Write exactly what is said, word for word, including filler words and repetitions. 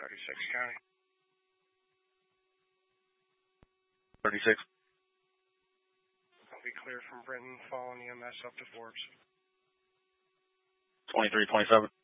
thirty-six County. thirty-six. I'll be clear from Brenton, following E M S up to Forbes. twenty-three twenty-seven.